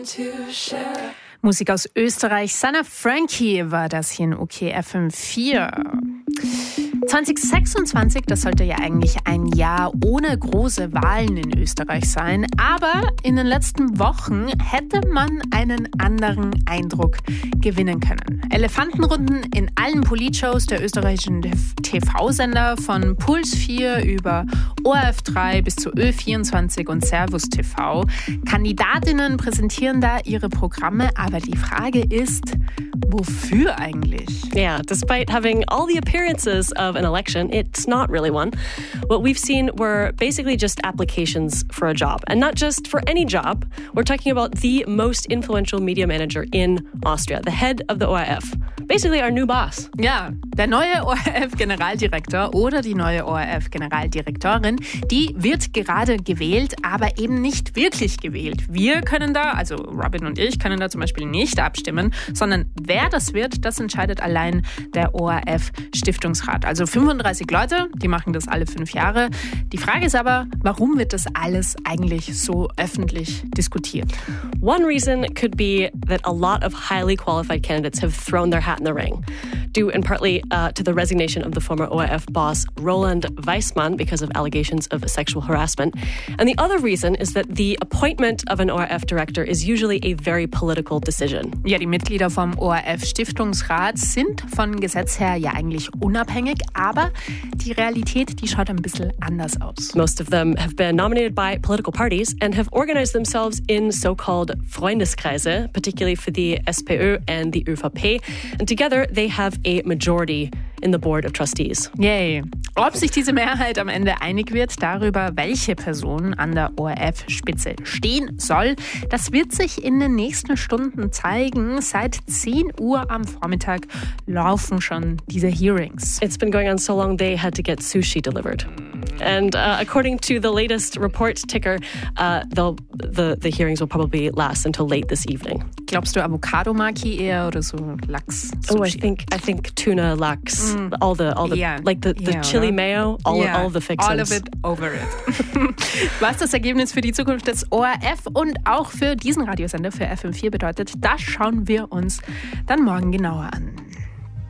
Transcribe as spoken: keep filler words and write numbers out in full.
Musik aus Österreich. Sana Frankie war das hier in O K F M vier. zwanzig sechsundzwanzig, das sollte ja eigentlich ein Jahr ohne große Wahlen in Österreich sein. Aber in den letzten Wochen hätte man einen anderen Eindruck gewinnen können. Elefantenrunden in allen Politshows der österreichischen T V-Sender, von Puls vier über O R F drei bis zu Ö vierundzwanzig und Servus T V. Kandidatinnen präsentieren da ihre Programme, aber die Frage ist, wofür eigentlich? Yeah, despite having all the appearances of an election, it's not really one. What we've seen were basically just applications for a job. And not just for any job. We're talking about the most influential media manager in Austria, the head of the O R F. Basically our new boss. Ja, der neue O R F-Generaldirektor oder die neue O R F-Generaldirektorin, die wird gerade gewählt, aber eben nicht wirklich gewählt. Wir können da, also Robin und ich, können da zum Beispiel nicht abstimmen, sondern wer das wird, das entscheidet allein der O R F-Stiftungsrat. Also fünfunddreißig Leute, die machen das alle fünf Jahre. Die Frage ist aber, warum wird das alles eigentlich so öffentlich diskutiert? One reason could be that a lot of highly qualified candidates have thrown their hat in the ring, due in partly uh, to the resignation of the former O R F boss Roland Weissmann because of allegations of sexual harassment. And the other reason is that the appointment of an O R F director is usually a very political decision. Ja, die Mitglieder vom O R F-Stiftungsrat sind von Gesetz her ja eigentlich unabhängig, aber die Realität, die schaut ein bisschen anders aus. Most of them have been nominated by political parties and have organized themselves in so-called Freundeskreise, particularly for the S P Ö and the Ö V P. And together they have a majority in the Board of Trustees. Yay. Ob sich diese Mehrheit am Ende einig wird darüber, welche Person an der O R F-Spitze stehen soll, das wird sich in den nächsten Stunden zeigen. Seit zehn Uhr am Vormittag laufen schon diese Hearings. It's been going on so long they had to get sushi delivered. And uh, according to the latest report ticker, uh, the, the hearings will probably last until late this evening. Glaubst du Avocado-Maki eher oder so Lachs? Oh, I think I think tuna, Lachs, mm. all the all the yeah. like the, the yeah, chili oder? mayo, all yeah. all of the fixins. All of it over it. Was das Ergebnis für die Zukunft des O R F und auch für diesen Radiosender, für F M vier bedeutet, das schauen wir uns dann morgen genauer an.